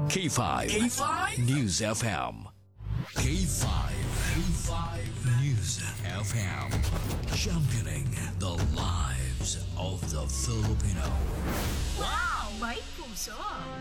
K5 News FM. K5 News FM. Championing the lives of the Filipino. Wow! May puso!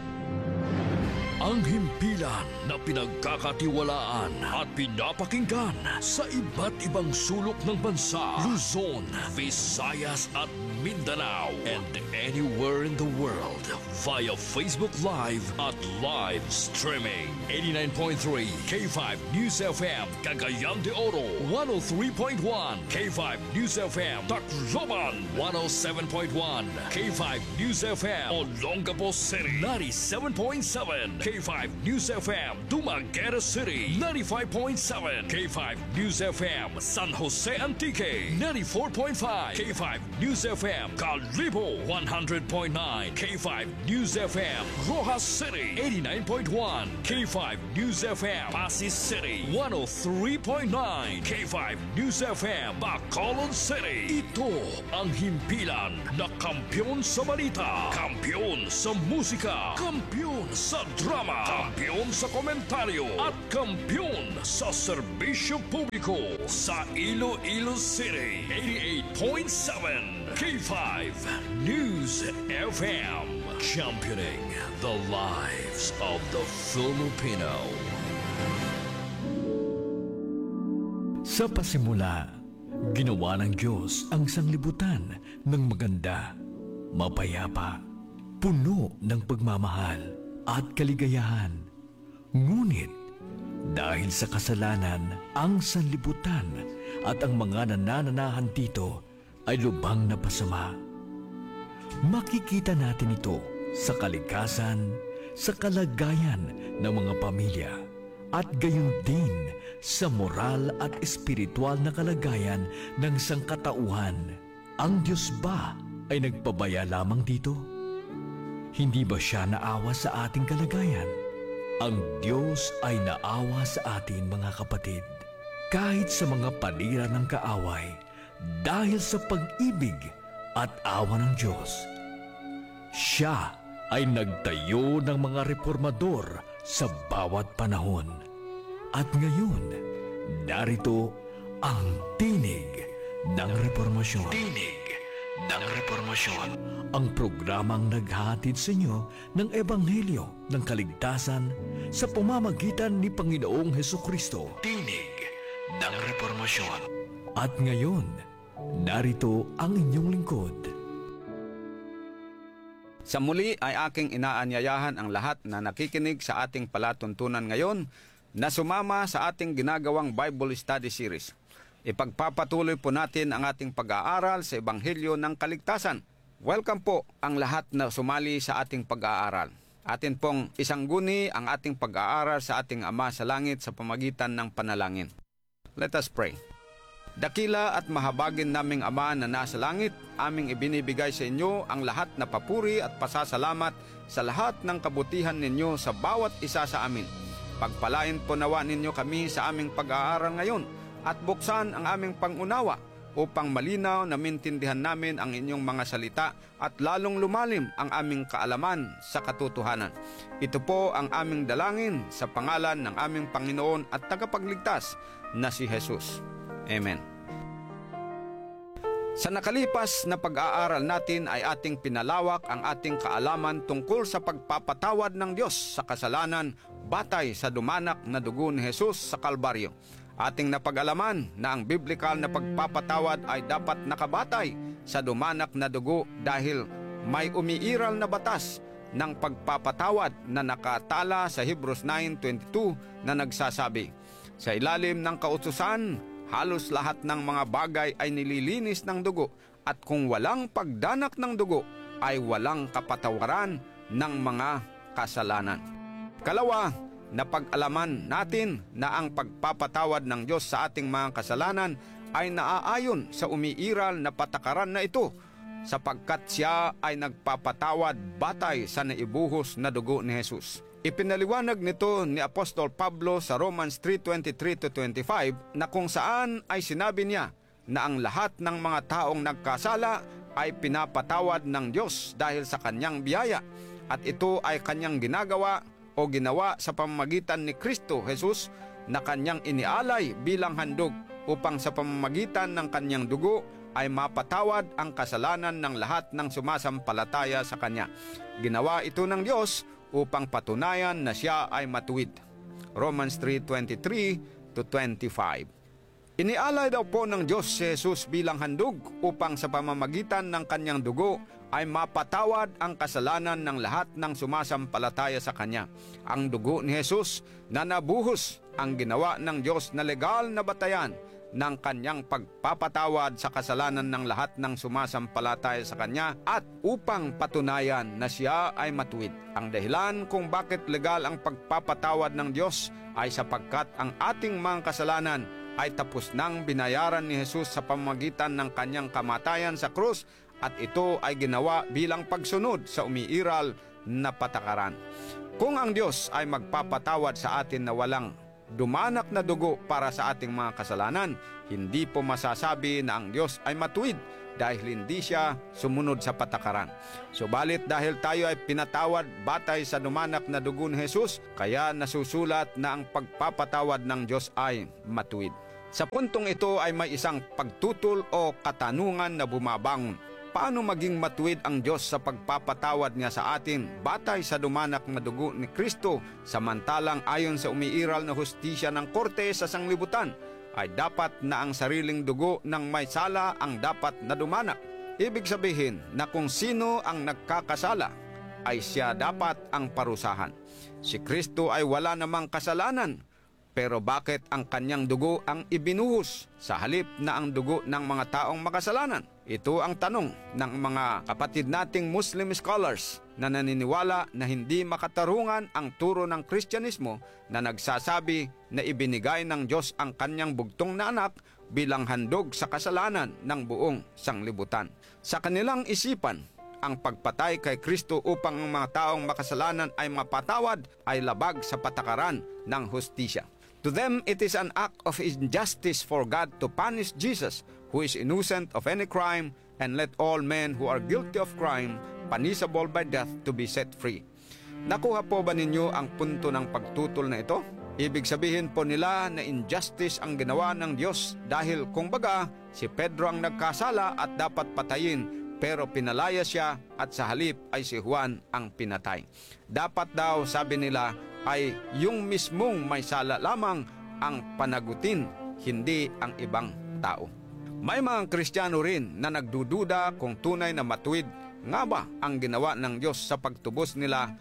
Ang himpilan na pinagkakatiwalaan at pinapakinggan sa iba't ibang sulok ng bansa, Luzon, Visayas at Mindanao, and anywhere in the world via Facebook Live at live streaming. 89.3 K5 News FM Cagayan de Oro, 103.1 K5 News FM Tacloban, 107.1 K5 News FM Olongapo City, 97.7 K5 News FM Dumaguete City, 95.7 K5 News FM San Jose Antique, 94.5 K5 News FM Calibo, 100.9 K5 News FM Rojas City, 89.1 K5 News FM Pasig City, 103.9 K5 News FM Bacolod City. Ito ang himpilan na kampiyon sa balita, kampiyon sa musika, kampiyon sa drama, kampiyon sa komentaryo at kampiyon sa serbisyo publiko sa Iloilo City. 88.7 K5 News FM, championing the lives of the Filipino. Sa pasimula, ginawa ng Diyos ang sanglibutan ng maganda, mapayapa, puno ng pagmamahal at kaligayahan. Ngunit dahil sa kasalanan, ang sanlibutan at ang mga nanananahan dito ay lubhang napasama. Makikita natin ito sa kalikasan, sa kalagayan ng mga pamilya, at gayon din sa moral at espiritual na kalagayan ng sangkatauhan. Ang Diyos ba ay nagpabaya lamang dito? Hindi ba siya naawa sa ating kalagayan? Ang Diyos ay naawa sa atin, mga kapatid, kahit sa mga panira ng kaaway, dahil sa pag-ibig at awa ng Diyos. Siya ay nagtayo ng mga reformador sa bawat panahon. At ngayon, narito ang tinig ng reformasyon. Tinig ng reformasyon. Ang programang naghahatid sa inyo ng Ebanghelyo ng Kaligtasan sa pamamagitan ni Panginoong Hesukristo. Tinig ng reformasyon. At ngayon, narito ang inyong lingkod. Sa muli ay aking inaanyayahan ang lahat na nakikinig sa ating palatuntunan ngayon na sumama sa ating ginagawang Bible Study Series. Ipagpapatuloy po natin ang ating pag-aaral sa Ebanghelyo ng Kaligtasan. Welcome po ang lahat na sumali sa ating pag-aaral. Atin pong isangguni ang ating pag-aaral sa ating Ama sa Langit sa pamagitan ng panalangin. Let us pray. Dakila at mahabagin naming Ama na nasa langit, aming ibinibigay sa inyo ang lahat na papuri at pasasalamat sa lahat ng kabutihan ninyo sa bawat isa sa amin. Pagpalain po nawa ninyo kami sa aming pag-aaral ngayon at buksan ang aming pangunawa upang malinaw na maintindihan namin ang inyong mga salita at lalong lumalim ang aming kaalaman sa katotohanan. Ito po ang aming dalangin sa pangalan ng aming Panginoon at tagapagligtas na si Jesus. Amen. Sa nakalipas na pag-aaral natin ay ating pinalawak ang ating kaalaman tungkol sa pagpapatawad ng Diyos sa kasalanan batay sa dumanak na dugo ni Jesus sa Kalbaryo. Ating napag-alaman na ang biblikal na pagpapatawad ay dapat nakabatay sa dumanak na dugo dahil may umiiral na batas ng pagpapatawad na nakatala sa Hebrews 9:22 na nagsasabi, sa ilalim ng kautusan, halos lahat ng mga bagay ay nililinis ng dugo at kung walang pagdanak ng dugo ay walang kapatawaran ng mga kasalanan. Kalawa, napag-alaman natin na ang pagpapatawad ng Diyos sa ating mga kasalanan ay naaayon sa umiiral na patakaran na ito sapagkat siya ay nagpapatawad batay sa naibuhos na dugo ni Jesus. Ipinaliwanag nito ni Apostol Pablo sa Romans 3:23-25 na kung saan ay sinabi niya na ang lahat ng mga taong nagkasala ay pinapatawad ng Diyos dahil sa kanyang biyaya at ito ay kanyang ginagawa o ginawa sa pamamagitan ni Kristo Jesus na kanyang inialay bilang handog upang sa pamamagitan ng kanyang dugo ay mapatawad ang kasalanan ng lahat ng sumasampalataya sa kanya. Ginawa ito ng Diyos upang patunayan na siya ay matuwid. Romans 3:23-25. Inialay daw po ng Diyos si Jesus bilang handog upang sa pamamagitan ng kanyang dugo ay mapatawad ang kasalanan ng lahat ng sumasampalataya sa kanya. Ang dugo ni Jesus na nabuhos ang ginawa ng Diyos na legal na batayan ng kanyang pagpapatawad sa kasalanan ng lahat ng sumasampalataya sa kanya at upang patunayan na siya ay matuwid. Ang dahilan kung bakit legal ang pagpapatawad ng Diyos ay sapagkat ang ating mga kasalanan ay tapos nang binayaran ni Jesus sa pamamagitan ng kanyang kamatayan sa krus at ito ay ginawa bilang pagsunod sa umiiral na patakaran. Kung ang Diyos ay magpapatawad sa atin na walang dumanak na dugo para sa ating mga kasalanan, hindi po masasabi na ang Diyos ay matuwid dahil hindi siya sumunod sa patakaran. Subalit dahil tayo ay pinatawad batay sa dumanak na dugo ni Jesus, kaya nasusulat na ang pagpapatawad ng Diyos ay matuwid. Sa puntong ito ay may isang pagtutol o katanungan na bumabangon. Paano maging matuwid ang Diyos sa pagpapatawad niya sa atin batay sa dumanak na dugo ni Kristo, samantalang ayon sa umiiral na hustisya ng korte sa sanglibutan ay dapat na ang sariling dugo ng may sala ang dapat na dumanak? Ibig sabihin na kung sino ang nagkakasala ay siya dapat ang parusahan. Si Kristo ay wala namang kasalanan, pero bakit ang kanyang dugo ang ibinuhos sa halip na ang dugo ng mga taong makasalanan? Ito ang tanong ng mga kapatid nating Muslim scholars na naniniwala na hindi makatarungan ang turo ng Kristyanismo na nagsasabi na ibinigay ng Diyos ang kanyang bugtong na anak bilang handog sa kasalanan ng buong sanglibutan. Sa kanilang isipan, ang pagpatay kay Kristo upang ang mga taong makasalanan ay mapatawad ay labag sa patakaran ng hustisya. To them, it is an act of injustice for God to punish Jesus, who is innocent of any crime, and let all men who are guilty of crime, punishable by death, to be set free. Nakuha po ba ninyo ang punto ng pagtutol na ito? Ibig sabihin po nila na injustice ang ginawa ng Diyos dahil kung baga, si Pedro ang nagkasala at dapat patayin, pero pinalaya siya at sa halip ay si Juan ang pinatay. Dapat daw, sabi nila, ay yung mismong may sala lamang ang panagutin, hindi ang ibang tao. May mga Kristiyano rin na nagdududa kung tunay na matuwid nga ba ang ginawa ng Diyos sa pagtubos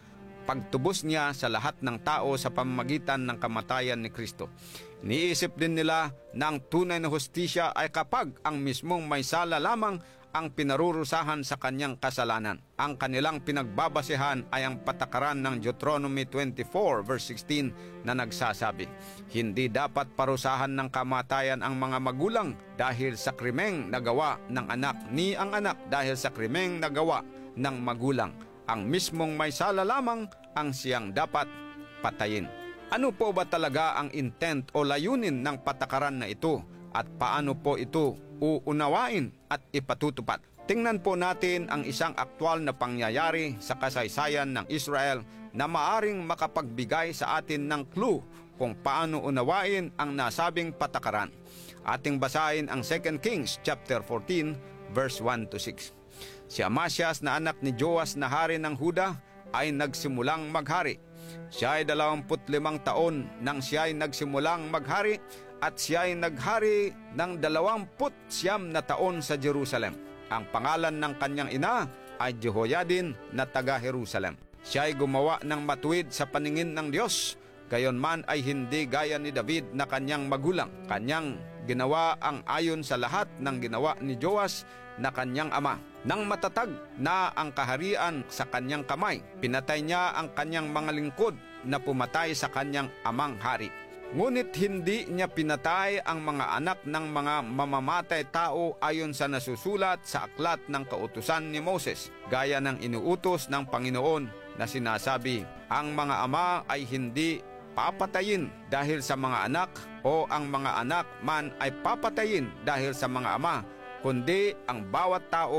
niya sa lahat ng tao sa pamamagitan ng kamatayan ni Kristo. Niisip din nila na ang tunay na hustisya ay kapag ang mismong may sala lamang ang pinarurusahan sa kanyang kasalanan. Ang kanilang pinagbabasehan ay ang patakaran ng Deuteronomy 24 verse 16 na nagsasabi, hindi dapat parusahan ng kamatayan ang mga magulang dahil sa krimeng nagawa ng anak, ni ang anak dahil sa krimeng nagawa ng magulang. Ang mismong may sala lamang ang siyang dapat patayin. Ano po ba talaga ang intent o layunin ng patakaran na ito at paano po ito uunawain at ipatutupad? Tingnan po natin ang isang aktwal na pangyayari sa kasaysayan ng Israel na maaring makapagbigay sa atin ng clue kung paano unawain ang nasabing patakaran. Ating basahin ang 2 Kings chapter 14 verse 1 to 6. Si Amasias na anak ni Joas na hari ng Huda ay nagsimulang maghari. Siya ay 25 taon nang siya ay nagsimulang maghari at siya ay naghari ng 29 na taon sa Jerusalem. Ang pangalan ng kanyang ina ay Jehoiadin na taga-Jerusalem. Siya ay gumawa ng matuwid sa paningin ng Diyos, gayon man ay hindi gaya ni David na kanyang magulang. Kanyang ginawa ang ayon sa lahat ng ginawa ni Joas na kanyang ama. Nang matatag na ang kaharian sa kanyang kamay, pinatay niya ang kanyang mga lingkod na pumatay sa kanyang amang hari. Ngunit hindi niya pinatay ang mga anak ng mga mamamatay tao ayon sa nasusulat sa aklat ng kautusan ni Moses, gaya ng inuutos ng Panginoon na sinasabi, ang mga ama ay hindi papatayin dahil sa mga anak o ang mga anak man ay papatayin dahil sa mga ama, kundi ang bawat tao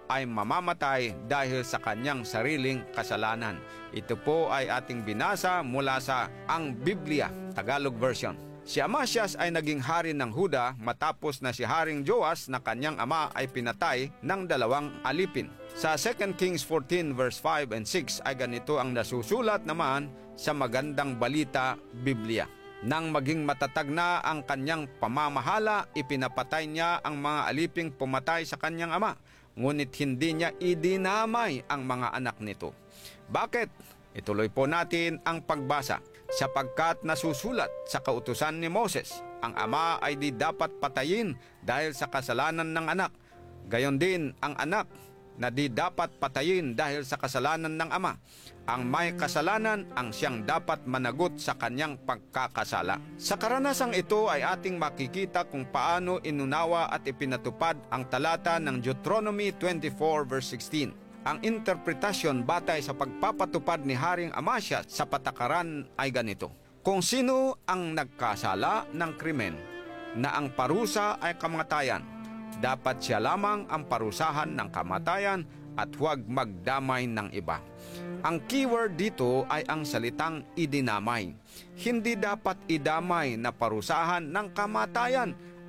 ay mamamatay dahil sa kanyang sariling kasalanan. Ito po ay ating binasa mula sa Ang Biblia, Tagalog version. Si Amasias ay naging hari ng Huda matapos na si Haring Joas na kanyang ama ay pinatay ng 2 alipin. Sa 2 Kings 14 verse 5 and 6 ay ganito ang nasusulat naman sa Magandang Balita Biblia. Nang maging matatag na ang kanyang pamamahala, ipinapatay niya ang mga aliping pumatay sa kanyang ama, ngunit hindi niya idinamay ang mga anak nito. Bakit? Ituloy po natin ang pagbasa. Sapagkat nasusulat sa kautusan ni Moses, ang ama ay di dapat patayin dahil sa kasalanan ng anak. Gayon din ang anak na di dapat patayin dahil sa kasalanan ng ama. Ang may kasalanan ang siyang dapat managot sa kanyang pagkakasala. Sa karanasang ito ay ating makikita kung paano inunawa at ipinatupad ang talata ng Deuteronomy 24 verse 16. Ang interpretasyon batay sa pagpapatupad ni Haring Amasias sa patakaran ay ganito. Kung sino ang nagkasala ng krimen na ang parusa ay kamatayan, dapat siya lamang ang parusahan ng kamatayan at huwag magdamay ng iba. Ang keyword dito ay ang salitang idinamay. Hindi dapat idamay na parusahan ng kamatayan